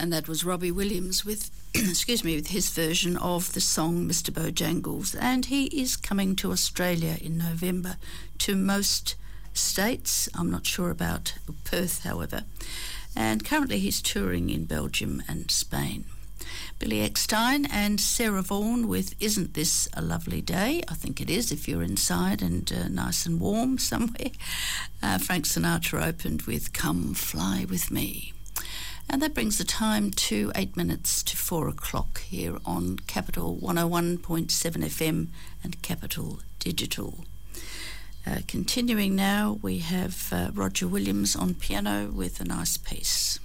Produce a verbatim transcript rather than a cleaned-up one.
And that was Robbie Williams with, excuse me, with his version of the song Mister Bojangles. And he is coming to Australia in November, to most states. I'm not sure about Perth, however. And currently he's touring in Belgium and Spain. Billy Eckstein and Sarah Vaughan with Isn't This a Lovely Day? I think it is if you're inside and uh, nice and warm somewhere. Uh, Frank Sinatra opened with Come Fly With Me. And that brings the time to eight minutes to four o'clock here on Capital one oh one point seven F M and Capital Digital. Uh, continuing now, we have uh, Roger Williams on piano with a nice piece.